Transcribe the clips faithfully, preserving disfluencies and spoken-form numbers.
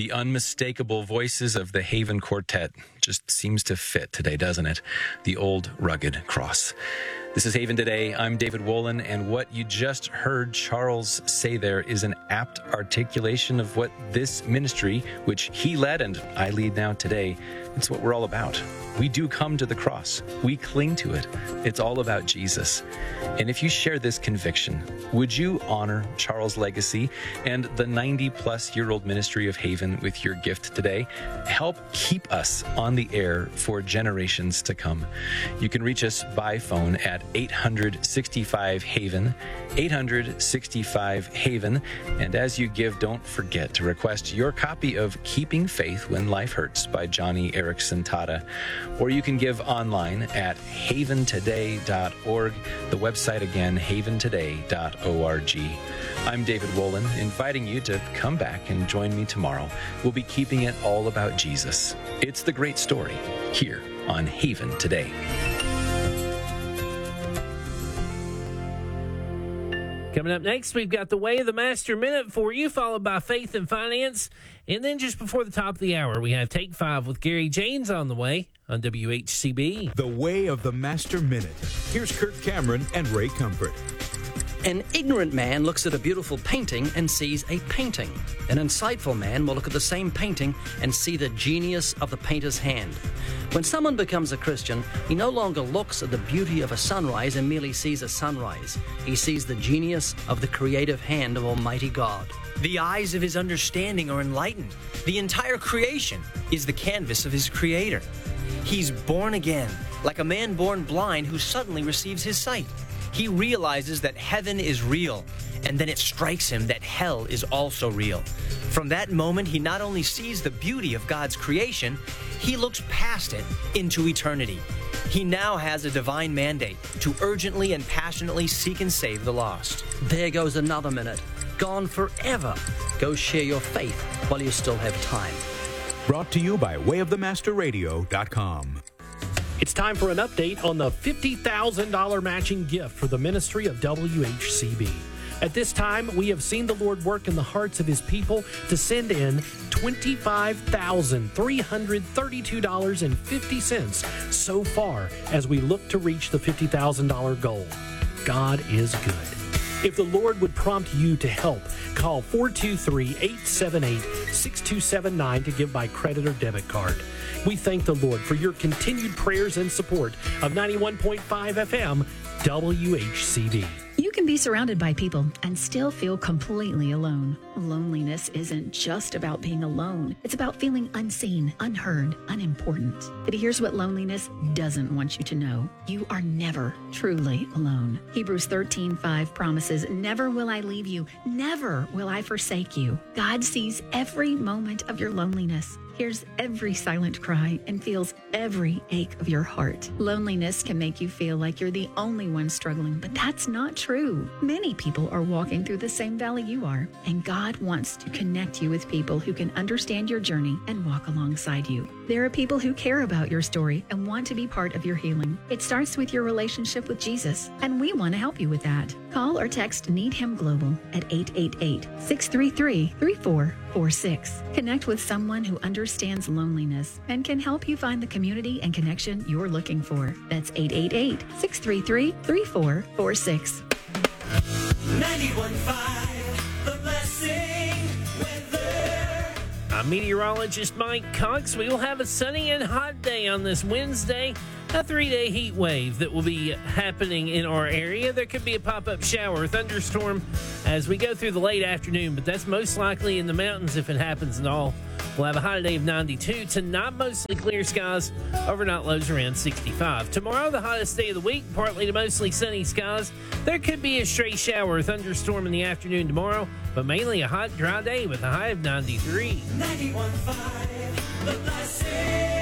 The unmistakable voices of the Haven Quartet just seems to fit today, doesn't it? The old rugged cross. This is Haven Today. I'm David Wolin, and what you just heard Charles say there is an apt articulation of what this ministry, which he led and I lead now today, it's what we're all about. We do come to the cross. We cling to it. It's all about Jesus. And if you share this conviction, would you honor Charles' legacy and the ninety-plus-year-old ministry of Haven with your gift today? Help keep us on the air for generations to come. You can reach us by phone at eight hundred sixty-five Haven, eight hundred sixty-five Haven. And as you give, don't forget to request your copy of Keeping Faith When Life Hurts by Johnny Erickson Tata. Or you can give online at haven today dot org. The website again, haven today dot org. I'm David Wolin, inviting you to come back and join me tomorrow. We'll be keeping it all about Jesus. It's the great story here on Haven Today. Coming up next, we've got the Way of the Master Minute for you, followed by Faith and Finance. And then just before the top of the hour, we have Take Five with Gary James on the way on W H C B. The Way of the Master Minute. Here's Kurt Cameron and Ray Comfort. An ignorant man looks at a beautiful painting and sees a painting. An insightful man will look at the same painting and see the genius of the painter's hand. When someone becomes a Christian, he no longer looks at the beauty of a sunrise and merely sees a sunrise. He sees the genius of the creative hand of Almighty God. The eyes of his understanding are enlightened. The entire creation is the canvas of his creator. He's born again, like a man born blind who suddenly receives his sight. He realizes that heaven is real, and then it strikes him that hell is also real. From that moment, he not only sees the beauty of God's creation, he looks past it into eternity. He now has a divine mandate to urgently and passionately seek and save the lost. There goes another minute. Gone forever. Go share your faith while you still have time. Brought to you by way of the master radio dot com. It's time for an update on the fifty thousand dollars matching gift for the ministry of W H C B. At this time, we have seen the Lord work in the hearts of his people to send in twenty-five thousand three hundred thirty-two dollars and fifty cents so far as we look to reach the fifty thousand dollars goal. God is good. If the Lord would prompt you to help, call four two three, eight seven eight, six two seven nine to give by credit or debit card. We thank the Lord for your continued prayers and support of ninety-one point five F M W H C B. You can be surrounded by people and still feel completely alone. Loneliness isn't just about being alone. It's about feeling unseen, unheard, unimportant. But here's what loneliness doesn't want you to know. You are never truly alone. Hebrews thirteen five promises, "Never will I leave you. Never will I forsake you." God sees every moment of your loneliness, hears every silent cry, and feels every ache of your heart. Loneliness can make you feel like you're the only one struggling, but that's not true. Many people are walking through the same valley you are, and God wants to connect you with people who can understand your journey and walk alongside you. There are people who care about your story and want to be part of your healing. It starts with your relationship with Jesus, and we want to help you with that. Call or text Need Him Global at eight eight eight, six three three, three four four six. Connect with someone who understands loneliness and can help you find the community and connection you're looking for. That's eight eight eight, six three three, three four four six. ninety-one point five, The Blessing Weather. I'm meteorologist Mike Cox. We will have a sunny and hot day on this Wednesday. A three-day heat wave that will be happening in our area. There could be a pop-up shower or thunderstorm as we go through the late afternoon, but that's most likely in the mountains if it happens at all. We'll have a high day of ninety-two. Tonight, mostly clear skies. Overnight lows around sixty-five. Tomorrow, the hottest day of the week, partly to mostly sunny skies. There could be a stray shower or thunderstorm in the afternoon tomorrow, but mainly a hot, dry day with a high of ninety-three. ninety-one point five, The Blessing.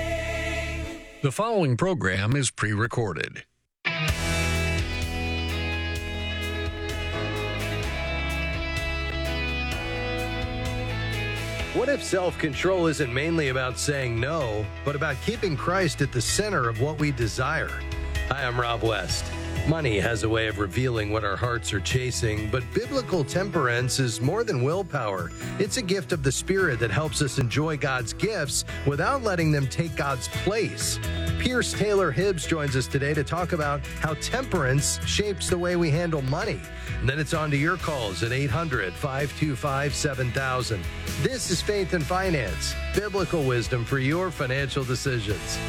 The following program is pre-recorded. What if self-control isn't mainly about saying no, but about keeping Christ at the center of what we desire? Hi, I'm Rob West. Money has a way of revealing what our hearts are chasing, but biblical temperance is more than willpower. It's a gift of the Spirit that helps us enjoy God's gifts without letting them take God's place. Pierce Taylor Hibbs joins us today to talk about how temperance shapes the way we handle money. And then it's on to your calls at eight hundred, five two five, seven thousand. This is Faith and Finance, biblical wisdom for your financial decisions.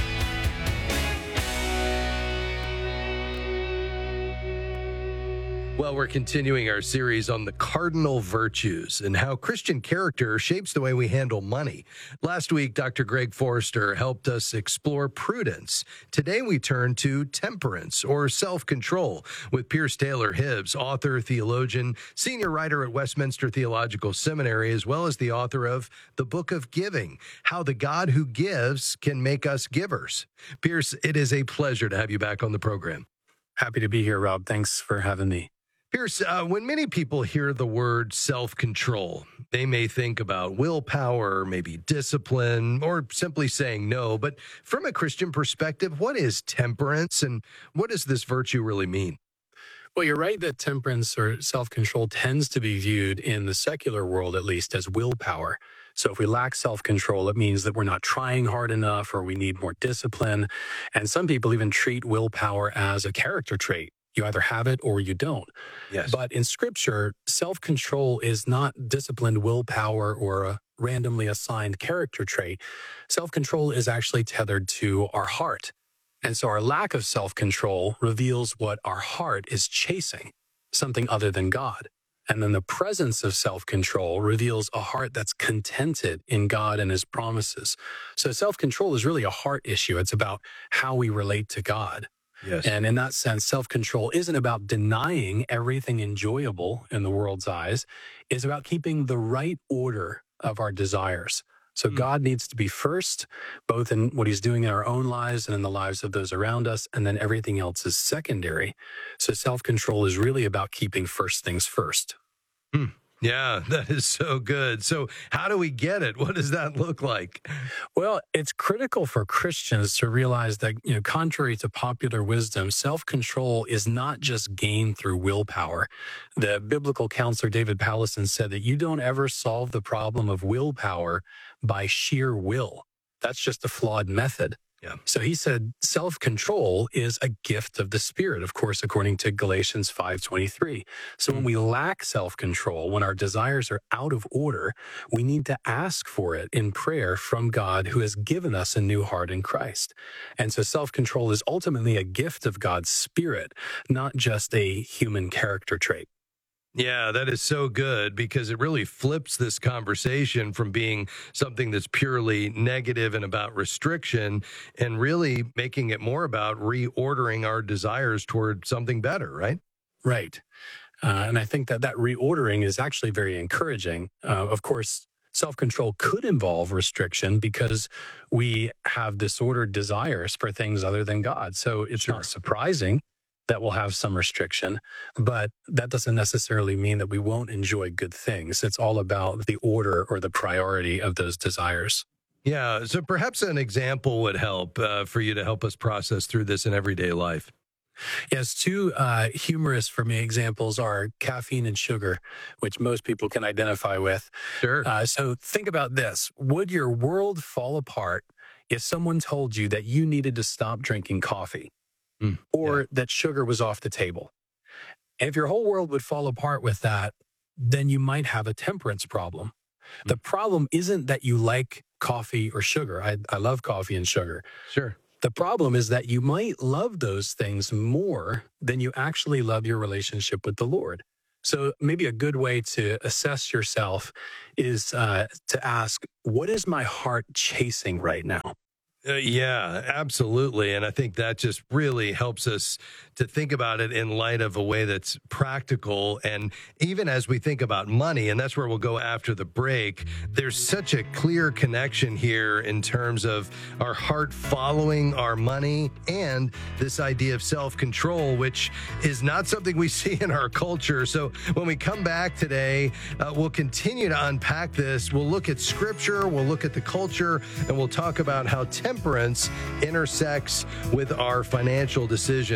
Well, we're continuing our series on the cardinal virtues and how Christian character shapes the way we handle money. Last week, Doctor Greg Forrester helped us explore prudence. Today, we turn to temperance or self-control with Pierce Taylor Hibbs, author, theologian, senior writer at Westminster Theological Seminary, as well as the author of The Book of Giving, How the God Who Gives Can Make Us Givers. Pierce, it is a pleasure to have you back on the program. Happy to be here, Rob. Thanks for having me. Pierce, uh, when many people hear the word self-control, they may think about willpower, maybe discipline, or simply saying no. But from a Christian perspective, what is temperance and what does this virtue really mean? Well, you're right that temperance or self-control tends to be viewed in the secular world, at least, as willpower. So if we lack self-control, it means that we're not trying hard enough or we need more discipline. And some people even treat willpower as a character trait. You either have it or you don't. Yes. But in Scripture, self-control is not disciplined willpower or a randomly assigned character trait. Self-control is actually tethered to our heart. And so our lack of self-control reveals what our heart is chasing, something other than God. And then the presence of self-control reveals a heart that's contented in God and His promises. So self-control is really a heart issue. It's about how we relate to God. Yes. And in that sense, self-control isn't about denying everything enjoyable in the world's eyes. It's about keeping the right order of our desires. So mm. God needs to be first, both in what He's doing in our own lives and in the lives of those around us, and then everything else is secondary. So self-control is really about keeping first things first. Hmm. Yeah, that is so good. So how do we get it? What does that look like? Well, it's critical for Christians to realize that, you know, contrary to popular wisdom, self-control is not just gained through willpower. The biblical counselor David Powlison said that you don't ever solve the problem of willpower by sheer will. That's just a flawed method. Yeah. So he said self-control is a gift of the Spirit, of course, according to Galatians five twenty-three. So when we lack self-control, when our desires are out of order, we need to ask for it in prayer from God who has given us a new heart in Christ. And so self-control is ultimately a gift of God's Spirit, not just a human character trait. Yeah, that is so good because it really flips this conversation from being something that's purely negative and about restriction and really making it more about reordering our desires toward something better, right? Right. Uh, and I think that that reordering is actually very encouraging. Uh, of course, self-control could involve restriction because we have disordered desires for things other than God. So it's Sure. not surprising that we'll have some restriction, but that doesn't necessarily mean that we won't enjoy good things. It's all about the order or the priority of those desires. Yeah, so perhaps an example would help uh, for you to help us process through this in everyday life. Yes, two uh, humorous for me examples are caffeine and sugar, which most people can identify with. Sure. Uh, so think about this. Would your world fall apart if someone told you that you needed to stop drinking coffee? Mm, or yeah. that sugar was off the table? And if your whole world would fall apart with that, then you might have a temperance problem. Mm. The problem isn't that you like coffee or sugar. I, I love coffee and sugar. Sure. The problem is that you might love those things more than you actually love your relationship with the Lord. So maybe a good way to assess yourself is uh, to ask, what is my heart chasing right now? Uh, yeah, absolutely. And I think that just really helps us to think about it in light of a way that's practical. And even as we think about money, and that's where we'll go after the break, there's such a clear connection here in terms of our heart following our money and this idea of self-control, which is not something we see in our culture. So when we come back today, uh, we'll continue to unpack this. We'll look at scripture, we'll look at the culture, and we'll talk about how temperance intersects with our financial decisions.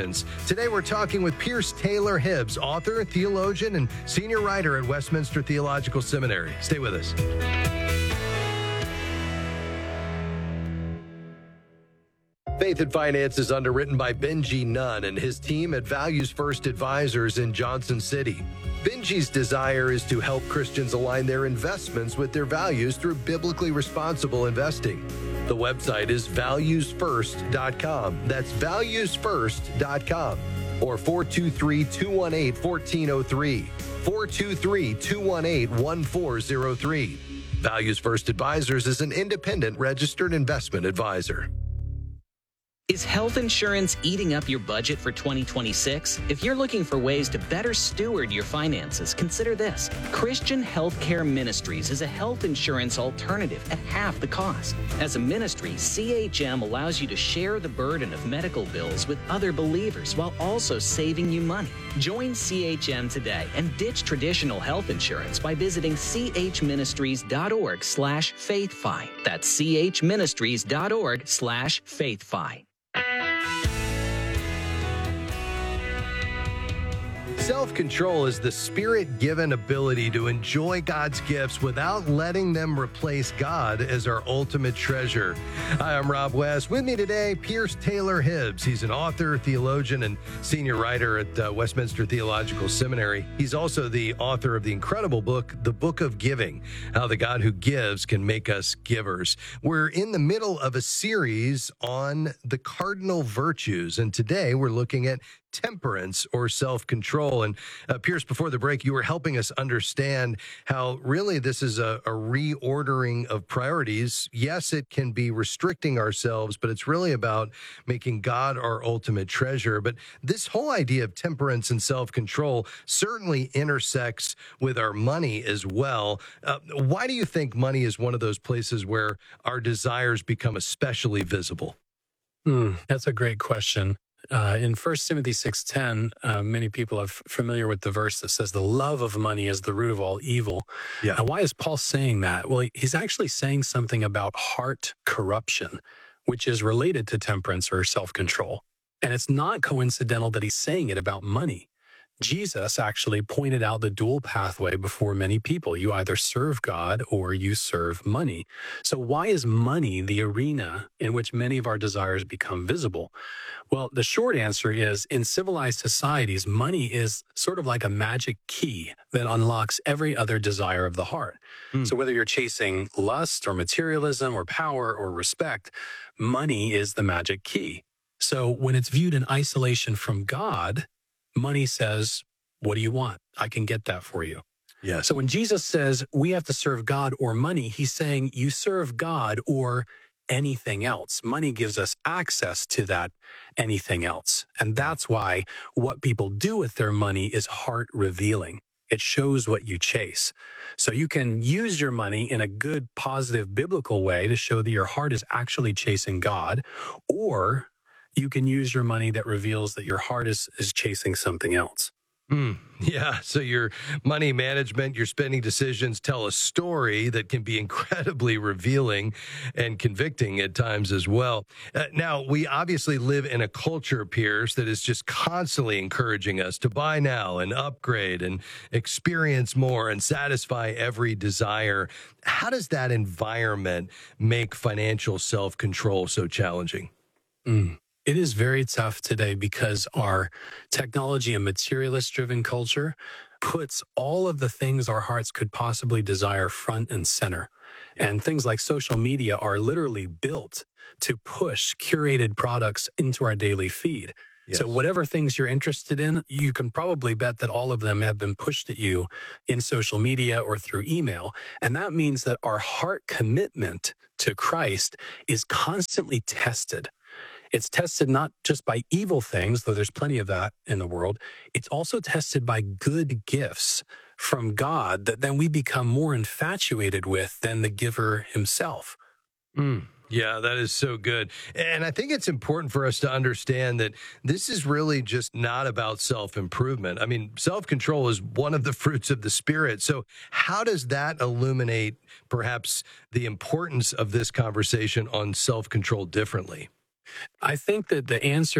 Today we're talking with Pierce Taylor Hibbs, author, theologian, and senior writer at Westminster Theological Seminary. Stay with us. Faith and Finance is underwritten by Benji Nunn and his team at Values First Advisors in Johnson City. Benji's desire is to help Christians align their investments with their values through biblically responsible investing. The website is values first dot com. That's values first dot com. Or four two three, two one eight, one four zero three. four two three, two one eight, one four zero three. Values First Advisors is an independent registered investment advisor. Is health insurance eating up your budget for twenty twenty-six? If you're looking for ways to better steward your finances, consider this. Christian Healthcare Ministries is a health insurance alternative at half the cost. As a ministry, C H M allows you to share the burden of medical bills with other believers while also saving you money. Join C H M today and ditch traditional health insurance by visiting chministries.org slash faithfi. That's chministries.org slash faithfi. Self-control is the Spirit-given ability to enjoy God's gifts without letting them replace God as our ultimate treasure. Hi, I'm Rob West. With me today, Pierce Taylor Hibbs. He's an author, theologian, and senior writer at uh, Westminster Theological Seminary. He's also the author of the incredible book, The Book of Giving, How the God Who Gives Can Make Us Givers. We're in the middle of a series on the cardinal virtues, and today we're looking at temperance or self-control. And uh, Pierce, before the break, you were helping us understand how really this is a, a reordering of priorities. Yes, it can be restricting ourselves, but it's really about making God our ultimate treasure. But this whole idea of temperance and self-control certainly intersects with our money as well. Uh, why do you think money is one of those places where our desires become especially visible? Mm, that's a great question. Uh, in First Timothy six ten, uh, many people are f- familiar with the verse that says the love of money is the root of all evil. Yeah. Now, why is Paul saying that? Well, he, he's actually saying something about heart corruption, which is related to temperance or self-control. And it's not coincidental that he's saying it about money. Jesus actually pointed out the dual pathway before many people. You either serve God or you serve money. So why is money the arena in which many of our desires become visible? Well, the short answer is in civilized societies, money is sort of like a magic key that unlocks every other desire of the heart. Mm. So whether you're chasing lust or materialism or power or respect, money is the magic key. So when it's viewed in isolation from God, money says, what do you want? I can get that for you. Yes. So when Jesus says we have to serve God or money, he's saying you serve God or anything else. Money gives us access to that anything else. And that's why what people do with their money is heart revealing. It shows what you chase. So you can use your money in a good, positive, biblical way to show that your heart is actually chasing God, or you can use your money that reveals that your heart is, is chasing something else. Mm, yeah. So your money management, your spending decisions tell a story that can be incredibly revealing and convicting at times as well. Uh, now, we obviously live in a culture, Pierce, that is just constantly encouraging us to buy now and upgrade and experience more and satisfy every desire. How does that environment make financial self-control so challenging? Mm. It is very tough today because our technology and materialist-driven culture puts all of the things our hearts could possibly desire front and center. And things like social media are literally built to push curated products into our daily feed. Yes. So whatever things you're interested in, you can probably bet that all of them have been pushed at you in social media or through email. And that means that our heart commitment to Christ is constantly tested. It's tested not just by evil things, though there's plenty of that in the world. It's also tested by good gifts from God that then we become more infatuated with than the giver himself. Mm. Yeah, that is so good. And I think it's important for us to understand that this is really just not about self-improvement. I mean, self-control is one of the fruits of the Spirit. So how does that illuminate perhaps the importance of this conversation on self-control differently? I think that the answer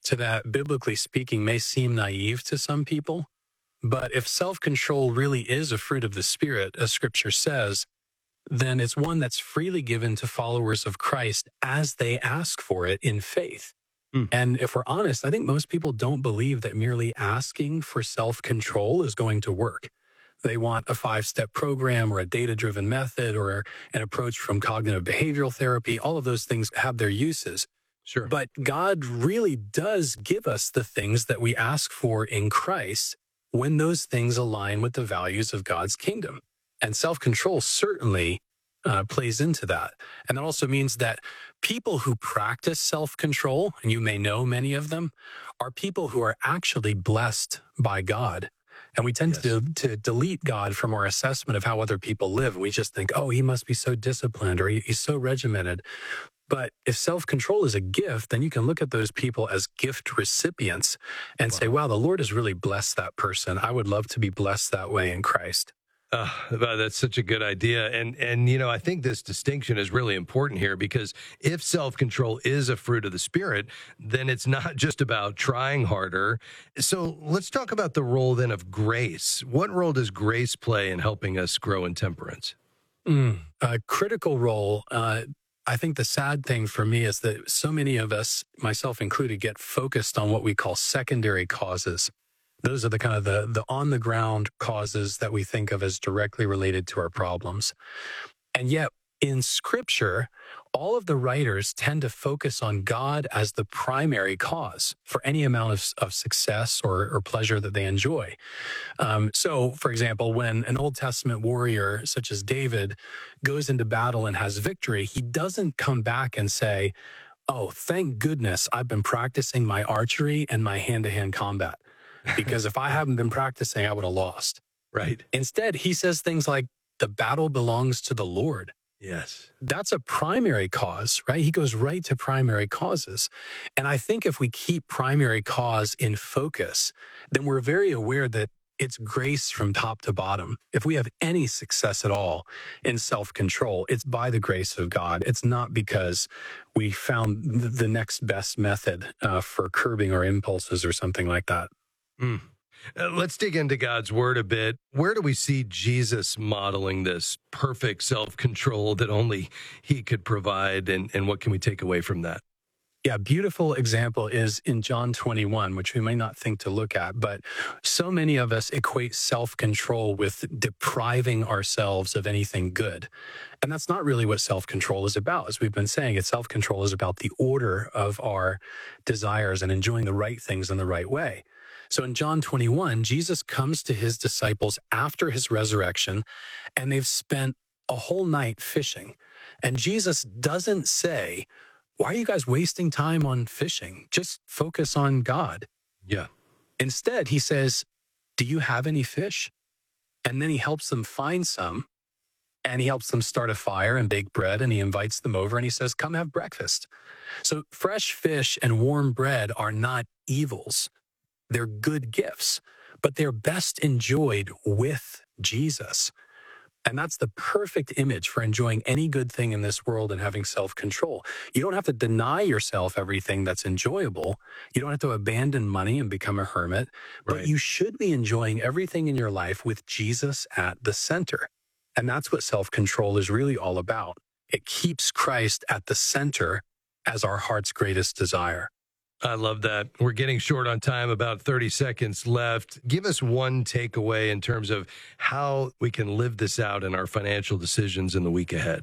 to that, biblically speaking, may seem naive to some people. But if self-control really is a fruit of the Spirit, as Scripture says, then it's one that's freely given to followers of Christ as they ask for it in faith. Mm. And if we're honest, I think most people don't believe that merely asking for self-control is going to work. They want a five-step program or a data-driven method or an approach from cognitive behavioral therapy. All of those things have their uses. Sure. But God really does give us the things that we ask for in Christ when those things align with the values of God's kingdom. And self-control certainly uh, plays into that. And that also means that people who practice self-control, and you may know many of them, are people who are actually blessed by God. And we tend yes. to, to delete God from our assessment of how other people live. We just think, oh, he must be so disciplined or he, he's so regimented. But if self-control is a gift, then you can look at those people as gift recipients and wow. say, wow, the Lord has really blessed that person. I would love to be blessed that way in Christ. Uh, that's such a good idea. And, and, you know, I think this distinction is really important here because if self-control is a fruit of the Spirit, then it's not just about trying harder. So let's talk about the role then of grace. What role does grace play in helping us grow in temperance? Mm, a critical role. Uh, I think the sad thing for me is that so many of us, myself included, get focused on what we call secondary causes. Those are the kind of the, the on-the-ground causes that we think of as directly related to our problems. And yet, in Scripture, all of the writers tend to focus on God as the primary cause for any amount of, of success or, or pleasure that they enjoy. Um, so, for example, when an Old Testament warrior such as David goes into battle and has victory, he doesn't come back and say, oh, thank goodness I've been practicing my archery and my hand-to-hand combat. Because if I hadn't been practicing, I would have lost. Right. Instead, he says things like, the battle belongs to the Lord. Yes. That's a primary cause, right? He goes right to primary causes. And I think if we keep primary cause in focus, then we're very aware that it's grace from top to bottom. If we have any success at all in self-control, it's by the grace of God. It's not because we found the next best method uh, for curbing our impulses or something like that. Mm. Uh, let's dig into God's word a bit. Where do we see Jesus modeling this perfect self-control that only he could provide? And, and what can we take away from that? Yeah, beautiful example is in John twenty-one, which we may not think to look at, but so many of us equate self-control with depriving ourselves of anything good. And that's not really what self-control is about. As we've been saying, it's self-control is about the order of our desires and enjoying the right things in the right way. So in John twenty-one, Jesus comes to his disciples after his resurrection, and they've spent a whole night fishing. And Jesus doesn't say, why are you guys wasting time on fishing? Just focus on God. Yeah. Instead, he says, do you have any fish? And then he helps them find some, and he helps them start a fire and bake bread, and he invites them over, and he says, come have breakfast. So fresh fish and warm bread are not evils. They're good gifts, but they're best enjoyed with Jesus. And that's the perfect image for enjoying any good thing in this world and having self-control. You don't have to deny yourself everything that's enjoyable. You don't have to abandon money and become a hermit, but right. you should be enjoying everything in your life with Jesus at the center. And that's what self-control is really all about. It keeps Christ at the center as our heart's greatest desire. I love that. We're getting short on time, about thirty seconds left. Give us one takeaway in terms of how we can live this out in our financial decisions in the week ahead.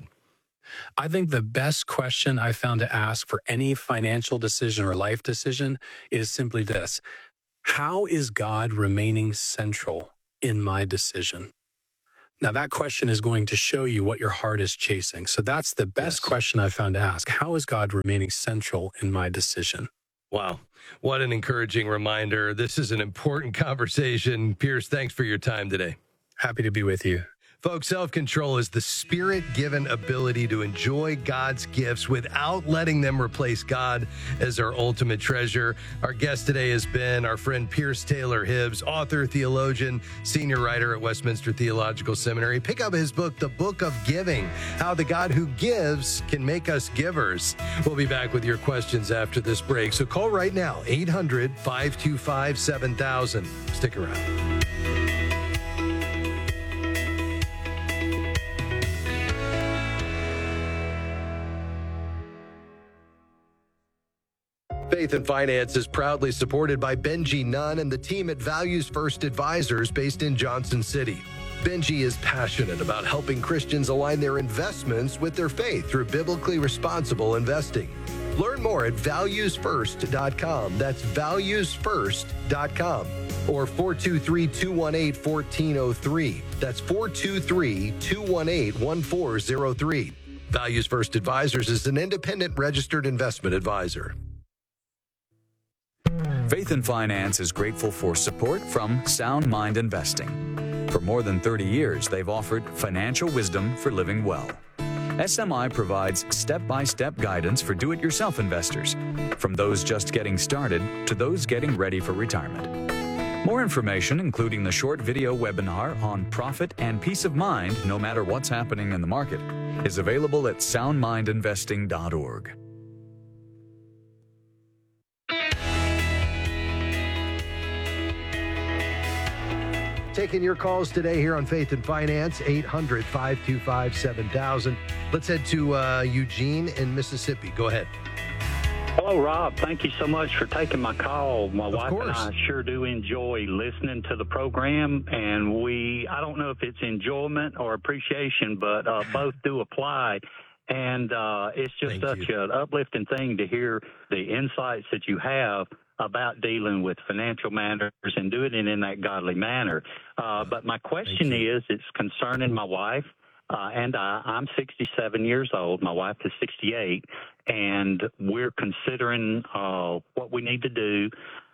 I think the best question I found to ask for any financial decision or life decision is simply this: how is God remaining central in my decision? Now, that question is going to show you what your heart is chasing. So that's the best yes. question I found to ask. How is God remaining central in my decision? Wow. What an encouraging reminder. This is an important conversation. Pierce, thanks for your time today. Happy to be with you. Folks, self-control is the spirit-given ability to enjoy God's gifts without letting them replace God as our ultimate treasure. Our guest today has been our friend Pierce Taylor Hibbs, author, theologian, senior writer at Westminster Theological Seminary. Pick up his book, The Book of Giving, How the God Who Gives Can Make Us Givers. We'll be back with your questions after this break, so call right now, eight hundred, five two five, seven thousand. Stick around. Faith and Finance is proudly supported by Benji Nunn and the team at Values First Advisors based in Johnson City. Benji is passionate about helping Christians align their investments with their faith through biblically responsible investing. Learn more at values first dot com. That's values first dot com. Or four two three, two one eight, one four zero three. That's four two three, two one eight, one four zero three. Values First Advisors is an independent registered investment advisor. Faith and Finance is grateful for support from Sound Mind Investing. For more than thirty years, they've offered financial wisdom for living well. S M I provides step-by-step guidance for do-it-yourself investors, from those just getting started to those getting ready for retirement. More information, including the short video webinar on profit and peace of mind no matter what's happening in the market, is available at sound mind investing dot org. Taking your calls today here on Faith and Finance, eight hundred, five two five, seven thousand. Let's head to uh, Eugene in Mississippi. Go ahead. Hello, Rob. Thank you so much for taking my call. My Of wife course. and I sure do enjoy listening to the program, and we, I don't know if it's enjoyment or appreciation, but uh, both do apply. And uh, it's just Thank such you. an uplifting thing to hear the insights that you have about dealing with financial matters and doing it in that godly manner. Uh, but my question is, it's concerning my wife uh, and I. I'm sixty-seven years old. My wife is sixty-eight, and we're considering uh, what we need to do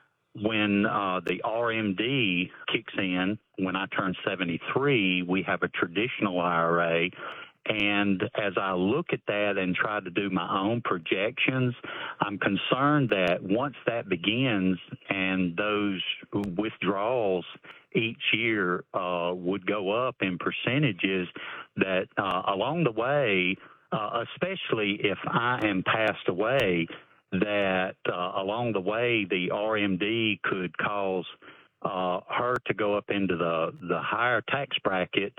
when uh, the R M D kicks in. When I turn seventy-three, we have a traditional I R A. And as I look at that and try to do my own projections, I'm concerned that once that begins and those withdrawals each year uh, would go up in percentages, that uh, along the way, uh, especially if I am passed away, that uh, along the way the R M D could cause uh, her to go up into the, the higher tax bracket,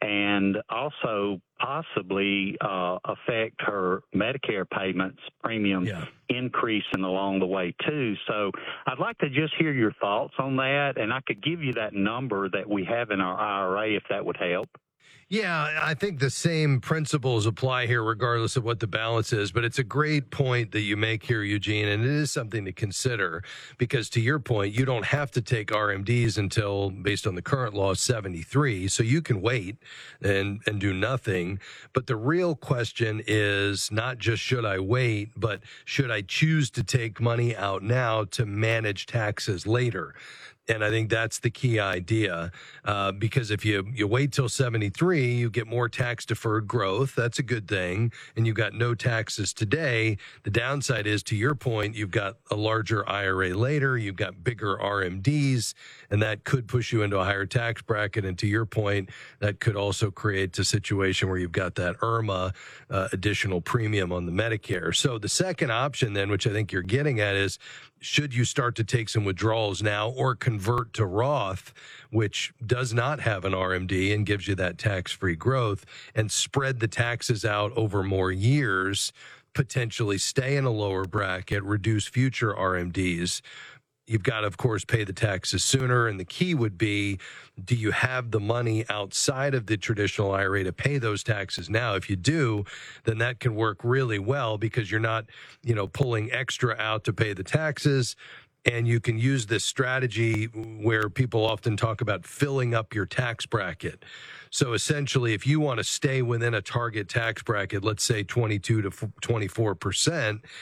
and also possibly uh, affect her Medicare payments, premiums Yeah. increasing along the way, too. So I'd like to just hear your thoughts on that, and I could give you that number that we have in our I R A if that would help. Yeah, I think the same principles apply here regardless of what the balance is, but it's a great point that you make here, Eugene, and it is something to consider because to your point, you don't have to take R M Ds until, based on the current law, seventy-three, so you can wait and, and do nothing. But the real question is not just should I wait, but should I choose to take money out now to manage taxes later? And I think that's the key idea, uh, because if you, you wait till seventy-three, you get more tax-deferred growth. That's a good thing. And you've got no taxes today. The downside is, to your point, you've got a larger I R A later. You've got bigger R M Ds, and that could push you into a higher tax bracket. And to your point, that could also create a situation where you've got that I R M A uh, additional premium on the Medicare. So the second option then, which I think you're getting at, is should you start to take some withdrawals now or convert to Roth, which does not have an R M D and gives you that tax-free growth, and spread the taxes out over more years, potentially stay in a lower bracket, reduce future R M Ds. You've got to, of course, pay the taxes sooner. And the key would be, do you have the money outside of the traditional I R A to pay those taxes now? If you do, then that can work really well because you're not, you know, pulling extra out to pay the taxes. And you can use this strategy where people often talk about filling up your tax bracket. So essentially, if you want to stay within a target tax bracket, let's say twenty-two to twenty-four percent,